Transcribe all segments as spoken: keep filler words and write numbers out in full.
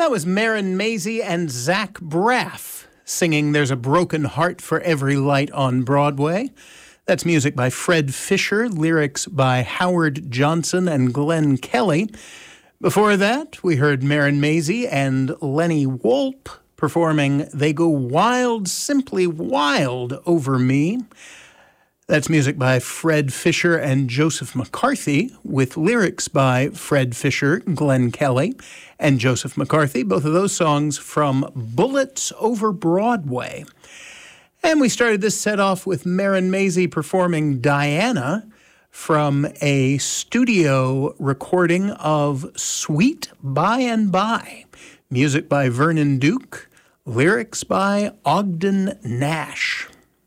That was Marin Mazzie and Zach Braff singing There's a Broken Heart for Every Light on Broadway. That's music by Fred Fisher, lyrics by Howard Johnson and Glenn Kelly. Before that, we heard Marin Mazzie and Lenny Wolpe performing They Go Wild, Simply Wild Over Me. That's music by Fred Fisher and Joseph McCarthy, with lyrics by Fred Fisher, Glenn Kelly, and Joseph McCarthy, both of those songs from Bullets Over Broadway. And we started this set off with Marin Mazzie performing Diana from a studio recording of Sweet By and By, music by Vernon Duke, lyrics by Ogden Nash.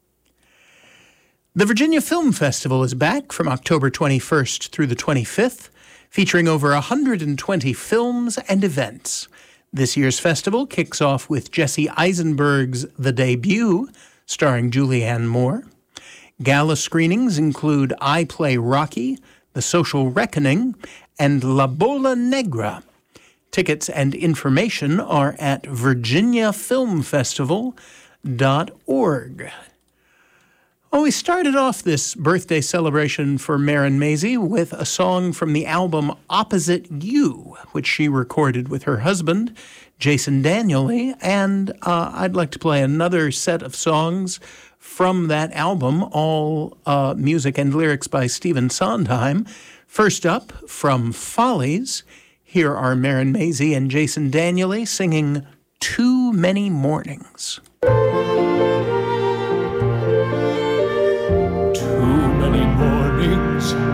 The Virginia Film Festival is back from October twenty-first through the twenty-fifth, featuring over one hundred twenty films and events. This year's festival kicks off with Jesse Eisenberg's The Debut, starring Julianne Moore. Gala screenings include I Play Rocky, The Social Reckoning, and La Bola Negra. Tickets and information are at virginia film festival dot org. Well, we started off this birthday celebration for Marin Mazzie with a song from the album Opposite You, which she recorded with her husband, Jason Daniely, and uh, I'd like to play another set of songs from that album, all uh, music and lyrics by Stephen Sondheim. First up, from Follies, here are Marin Mazzie and Jason Daniely singing Too Many Mornings. Too many mornings